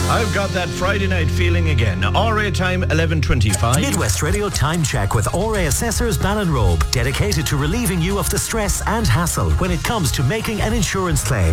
I've got that Friday night feeling again. RA time 11:25. Midwest Radio Time Check with RA Assessors Ballinrobe, dedicated to relieving you of the stress and hassle when it comes to making an insurance claim.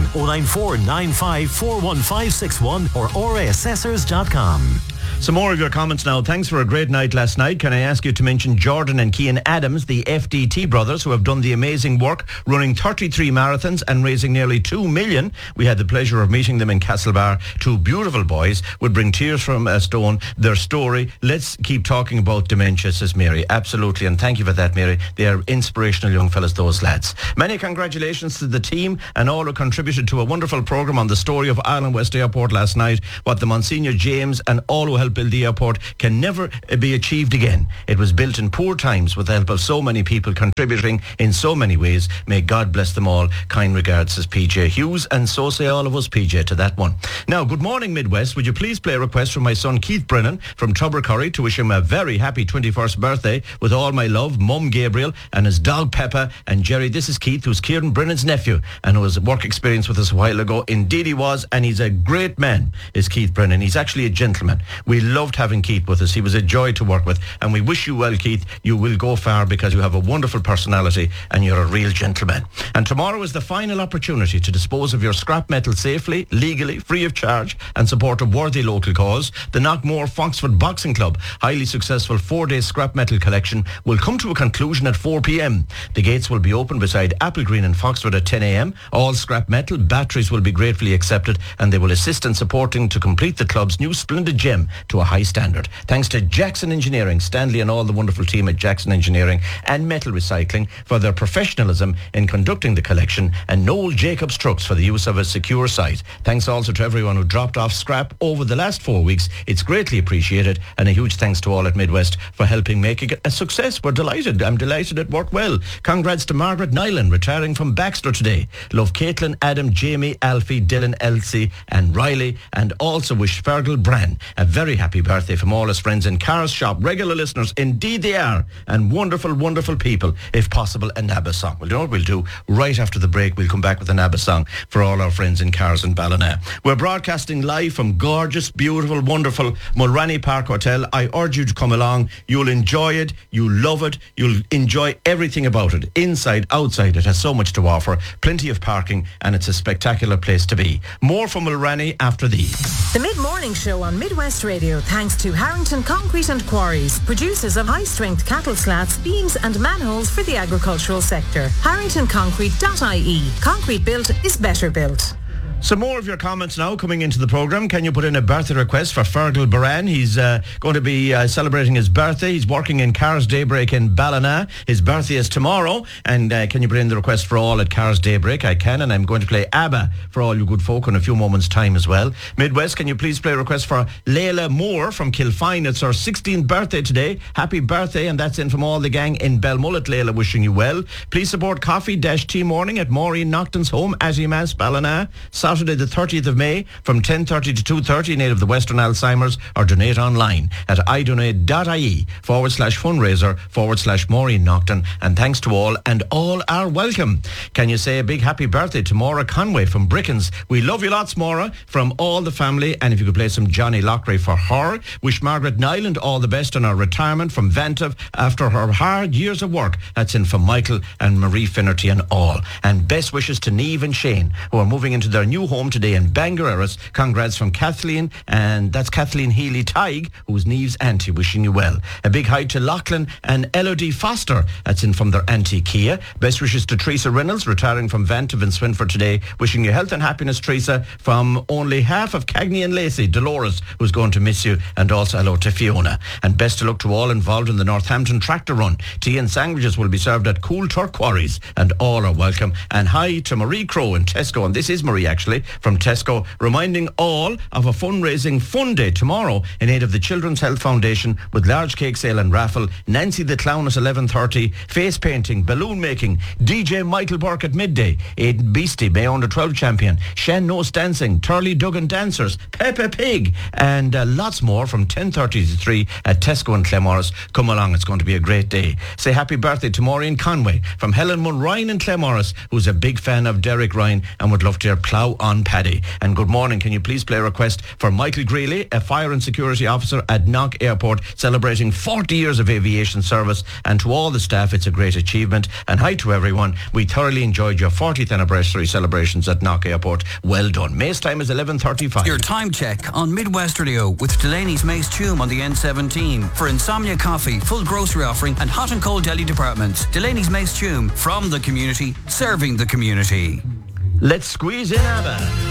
09495415561 or raassessors.com. Some more of your comments now. Thanks for a great night last night. Can I ask you to mention Jordan and Cian Adams, the FDT brothers, who have done the amazing work running 33 marathons and raising nearly 2 million. We had the pleasure of meeting them in Castlebar. Two beautiful boys, would bring tears from a stone. Their story. Let's keep talking about dementia, says Mary. Absolutely, and thank you for that, Mary. They are inspirational young fellas, those lads. Many congratulations to the team and all who contributed to a wonderful programme on the story of Island West Airport last night. What the Monsignor James and all who helped build the airport can never be achieved again. It was built in poor times with the help of so many people contributing in so many ways. May God bless them all. Kind regards, says PJ Hughes, and so say all of us, PJ, to that one. Now, good morning, Midwest. Would you please play a request from my son Keith Brennan from Tubbercurry to wish him a very happy 21st birthday with all my love, Mum Gabriel and his dog Peppa. And Jerry, this is Keith, who's Kieran Brennan's nephew and who has work experience with us a while ago. Indeed he was, and he's a great man, is Keith Brennan. He's actually a gentleman. We loved having Keith with us. He was a joy to work with, and we wish you well, Keith. You will go far because you have a wonderful personality and you're a real gentleman. And tomorrow is the final opportunity to dispose of your scrap metal safely, legally, free of charge, and support a worthy local cause. The Knockmore Foxford Boxing Club highly successful 4-day scrap metal collection will come to a conclusion at 4 p.m. The gates will be open beside Applegreen in Foxford at 10 a.m. All scrap metal batteries will be gratefully accepted, and they will assist in supporting to complete the club's new splendid gem to a high standard. Thanks to Jackson Engineering, Stanley and all the wonderful team at Jackson Engineering and Metal Recycling for their professionalism in conducting the collection, and Noel Jacobs Trucks for the use of a secure site. Thanks also to everyone who dropped off scrap over the last 4 weeks. It's greatly appreciated, and a huge thanks to all at Midwest for helping make it a success. We're delighted. I'm delighted it worked well. Congrats to Margaret Nyland, retiring from Baxter today. Love Caitlin, Adam, Jamie, Alfie, Dylan, Elsie and Riley, and also wish Fergal Bran a very happy birthday from all his friends in Cars Shop. Regular listeners, indeed they are, and wonderful, wonderful people. If possible, a NABBA song. Well, you know what we'll do? Right after the break, we'll come back with a NABBA song for all our friends in Cars in Ballina. We're broadcasting live from gorgeous, beautiful, wonderful Mulranny Park Hotel. I urge you to come along. You'll enjoy it. You'll love it. You'll enjoy everything about it. Inside, outside, it has so much to offer. Plenty of parking, and it's a spectacular place to be. More from Mulranny after these. The Mid-Morning Show on Midwest Radio, thanks to Harrington Concrete and Quarries, producers of high-strength cattle slats, beams and manholes for the agricultural sector. HarringtonConcrete.ie. Concrete built is better built. Some more of your comments now coming into the programme. Can you put in a birthday request for Fergal Baran? He's going to be celebrating his birthday. He's working in Cars Daybreak in Ballina. His birthday is tomorrow. And can you put in the request for all at Cars Daybreak? I can, and I'm going to play ABBA for all you good folk in a few moments' time as well. Midwest, can you please play a request for Layla Moore from Kilfine? It's her 16th birthday today. Happy birthday, and that's in from all the gang in Belmullet. Layla, wishing you well. Please support Coffee-Tea Morning at Maureen Nocton's home, Attymass, Ballina. Saturday the 30th of May from 10:30 to 2:30 in aid of the Western Alzheimer's, or donate online at idonate.ie/fundraiser/Maureen Nocton. And thanks to all, and all are welcome. Can you say a big happy birthday to Maura Conway from Brickens? We love you lots, Maura, from all the family. And if you could play some Johnny Lockray for her. Wish Margaret Nyland all the best on her retirement from Vantive after her hard years of work. That's in from Michael and Marie Finnerty and all. And best wishes to Niamh and Shane, who are moving into their new home today in Bangor Erris. Congrats from Kathleen, and that's Kathleen Healy Tighe, who's Niamh's auntie, wishing you well. A big hi to Lachlan and Elodie Foster, that's in from their auntie Kia. Best wishes to Teresa Reynolds, retiring from Vantive in Swinford today, wishing you health and happiness, Teresa, from only half of Cagney and Lacey, Dolores, who's going to miss you, and also hello to Fiona. And best of luck to all involved in the Northampton Tractor Run. Tea and sandwiches will be served at Cool Turk Quarries, and all are welcome. And hi to Marie Crow in Tesco, and this is Marie actually, from Tesco, reminding all of a fundraising fun day tomorrow in aid of the Children's Health Foundation with large cake sale and raffle, Nancy the Clown at 11:30, face painting, balloon making, DJ Michael Burke at midday, Aidan Beastie, May Under 12 champion, Shan Nose dancing, Turley Duggan dancers, Peppa Pig, and lots more from 10:30 to 3 at Tesco and Clemorris. Come along, it's going to be a great day. Say happy birthday to Maureen Conway from Helen Munn Ryan in Clemorris, who's a big fan of Derek Ryan and would love to hear Plough on Paddy. And good morning. Can you please play a request for Michael Greeley, a fire and security officer at Knock Airport, celebrating 40 years of aviation service. And to all the staff, it's a great achievement. And hi to everyone. We thoroughly enjoyed your 40th anniversary celebrations at Knock Airport. Well done. Mace time is 11:35. Your time check on Midwest Radio with Delaney's Mace Tume on the N17 for Insomnia Coffee, full grocery offering and hot and cold deli departments. Delaney's Mace Tume, from the community, serving the community. Let's squeeze in ABBA.